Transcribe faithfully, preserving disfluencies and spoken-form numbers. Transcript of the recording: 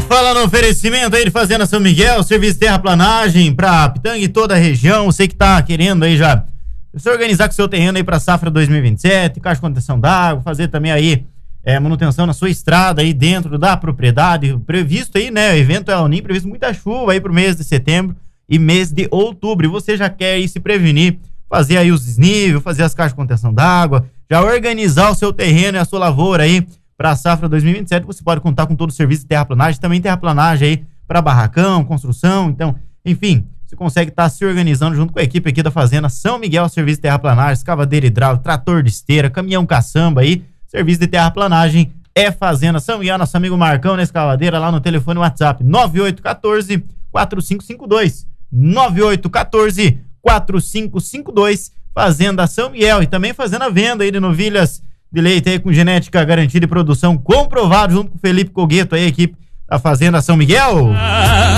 Fala no oferecimento aí de Fazenda São Miguel, serviço de terraplanagem pra Pitanga e toda a região. Você que tá querendo aí já se organizar com o seu terreno aí pra safra dois mil e vinte e sete, caixa de contenção d'água, fazer também aí é, manutenção na sua estrada aí dentro da propriedade. Previsto aí, né? O evento é a Unim, previsto muita chuva aí pro mês de setembro e mês de outubro. E você já quer aí se prevenir, fazer aí os desníveis, fazer as caixas de contenção d'água, já organizar o seu terreno e a sua lavoura aí para a safra dois mil e vinte e sete, você pode contar com todo o serviço de terraplanagem, também terraplanagem aí para barracão, construção, então, enfim, você consegue estar tá se organizando junto com a equipe aqui da Fazenda São Miguel, serviço de terraplanagem, escavadeira hidráulica, trator de esteira, caminhão caçamba aí, serviço de terraplanagem é Fazenda São Miguel, nosso amigo Marcão na escavadeira, lá no telefone WhatsApp nove oito um quatro, quatro cinco cinco dois, nove oito um quatro, quatro cinco cinco dois, Fazenda São Miguel, e também fazendo a venda aí de novilhas de leite aí com genética garantida e produção comprovado, junto com o Felipe Cogueto aí, a equipe da Fazenda São Miguel.